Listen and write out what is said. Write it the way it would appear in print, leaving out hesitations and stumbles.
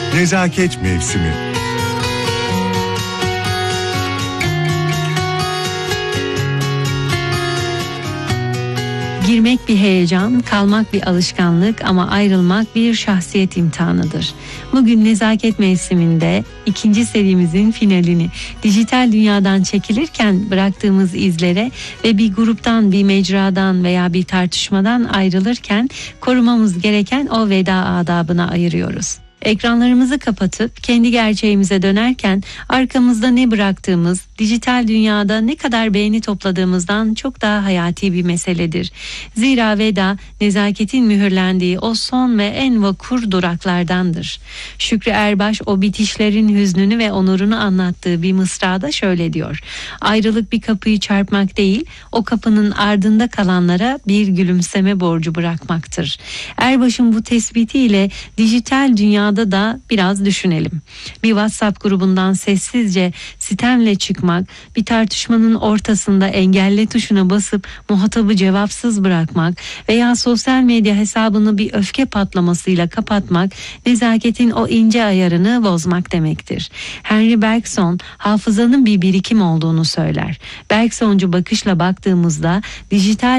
Nezaket mevsimi. Girmek bir heyecan, kalmak bir alışkanlık ama ayrılmak bir şahsiyet imtihanıdır. Bugün nezaket mevsiminde ikinci serimizin finalini dijital dünyadan çekilirken bıraktığımız izlere ve bir gruptan, bir mecradan veya bir tartışmadan ayrılırken korumamız gereken o veda adabına ayırıyoruz. Ekranlarımızı kapatıp kendi gerçeğimize dönerken arkamızda ne bıraktığımız, dijital dünyada ne kadar beğeni topladığımızdan çok daha hayati bir meseledir. Zira veda, nezaketin mühürlendiği o son ve en vakur duraklardandır. Şükrü Erbaş o bitişlerin hüznünü ve onurunu anlattığı bir mısrada şöyle diyor: ayrılık bir kapıyı çarpmak değil, o kapının ardında kalanlara bir gülümseme borcu bırakmaktır. Erbaş'ın bu tespitiyle dijital dünyada da biraz düşünelim. Bir WhatsApp grubundan sessizce sitemle çıkmak, bir tartışmanın ortasında engelle tuşuna basıp muhatabı cevapsız bırakmak veya sosyal medya hesabını bir öfke patlamasıyla kapatmak, nezaketin o ince ayarını bozmak demektir. Henry Bergson hafızanın bir birikim olduğunu söyler. Bergsoncu bakışla baktığımızda dijital